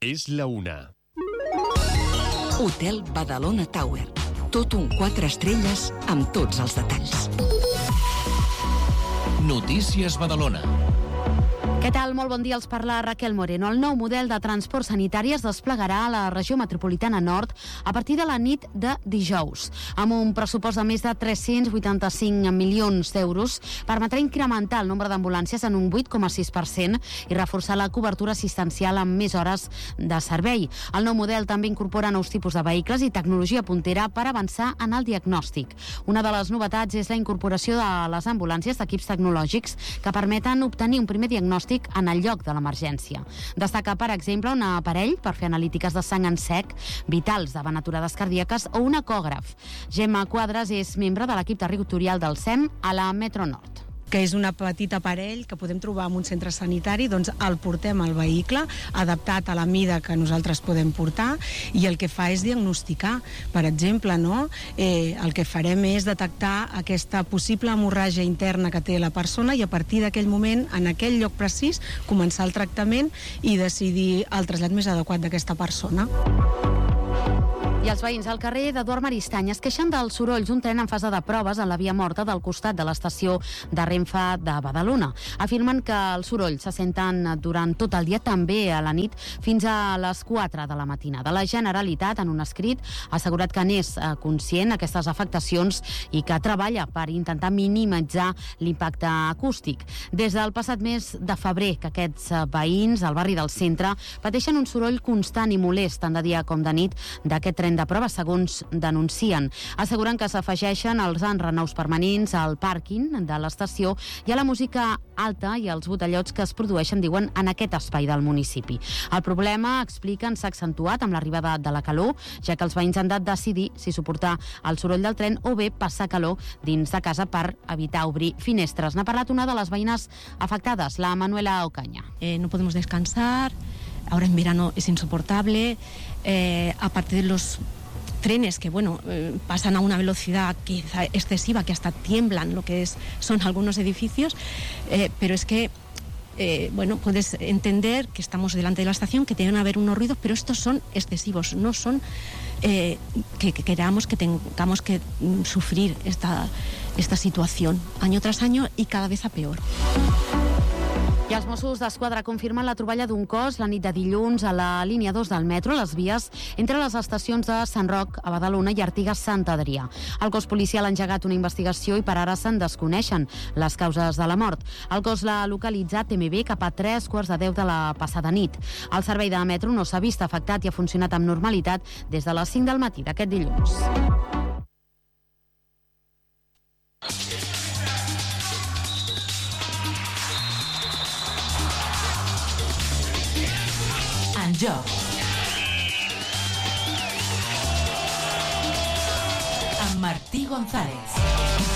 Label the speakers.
Speaker 1: És la 1.
Speaker 2: Hotel Badalona Tower. Tot un 4 estrelles amb tots els detalls.
Speaker 3: Notícies Badalona.
Speaker 4: Què tal? Molt bon dia, els parla Raquel Moreno. El nou model de transport sanitari es desplegarà a la regió metropolitana nord a partir de la nit de dijous. Amb un pressupost de més de 385 milions d'euros, permetrà incrementar el nombre d'ambulàncies en un 8,6% i reforçar la cobertura assistencial amb més hores de servei. El nou model també incorpora nous tipus de vehicles i tecnologia puntera per avançar en el diagnòstic. Una de les novetats és la incorporació de les ambulàncies d'equips tecnològics que permeten obtenir un primer diagnòstic en el lloc de l'emergència. Destaca, per exemple, un aparell per fer analítiques de sang en sec, vitals davant aturades cardíaques o un ecògraf. Gemma Quadras és membre de l'equip territorial del SEM a la Metro Nord.
Speaker 5: Que és un petit aparell que podem trobar en un centre sanitari, doncs el portem al vehicle, adaptat a la mida que nosaltres podem portar, i el que fa és diagnosticar. Per exemple, el que farem és detectar aquesta possible hemorràgia interna que té la persona i a partir d'aquell moment, en aquell lloc precís, començar el tractament i decidir el trasllat més adequat d'aquesta persona.
Speaker 4: I els veïns al carrer d'Eduard Maristany es queixen dels sorolls d'un tren en fase de proves en la via morta del costat de l'estació de Renfe de Badalona. Afirmen que els sorolls se senten durant tot el dia, també a la nit, fins a les 4 de la matinada. La Generalitat, en un escrit, ha assegurat que n'és conscient d'aquestes afectacions i que treballa per intentar minimitzar l'impacte acústic. Des del passat mes de febrer que aquests veïns al barri del centre pateixen un soroll constant i molest, tant de dia com de nit, d'aquest tren de proves, segons denuncien. Asseguren que s'afegeixen els enrenaus permanents al pàrquing de l'estació i a la música alta i als botellots que es produeixen, diuen, en aquest espai del municipi. El problema, expliquen, s'ha accentuat amb l'arribada de la calor, ja que els veïns han de decidir si suportar el soroll del tren o bé passar calor dins de casa per evitar obrir finestres. N'ha parlat una de les veïnes afectades, la Manuela Ocaña.
Speaker 6: No podemos descansar. Ahora en verano es insoportable, aparte de los trenes que pasan a una velocidad quizá excesiva, que hasta tiemblan lo que son algunos edificios, pero es que puedes entender que estamos delante de la estación, que deben haber unos ruidos, pero estos son excesivos, no son que queramos que tengamos que sufrir esta situación año tras año y cada vez a peor.
Speaker 4: I els Mossos d'Esquadra confirmen la troballa d'un cos la nit de dilluns a la línia 2 del metro, a les vies entre les estacions de Sant Roc a Badalona i Artigas-Sant Adrià. El cos policial ha engegat una investigació i per ara se'n desconeixen les causes de la mort. El cos l'ha localitzat TMB cap a 3:15 de la passada nit. El servei de metro no s'ha vist afectat i ha funcionat amb normalitat des de les 5 del matí d'aquest dilluns.
Speaker 7: En joc. Amb Martí González.